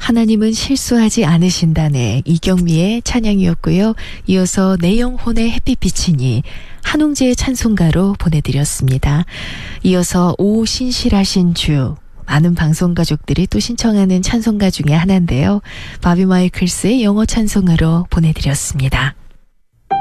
하나님은 실수하지 않으신다네 이경미의 찬양이었고요. 이어서 내 영혼의 햇빛 비치니 한웅재의 찬송가로 보내드렸습니다. 이어서 오 신실하신 주, 많은 방송 가족들이 또 신청하는 찬송가 중에 하나인데요. 바비 마이클스의 영어 찬송으로 보내드렸습니다.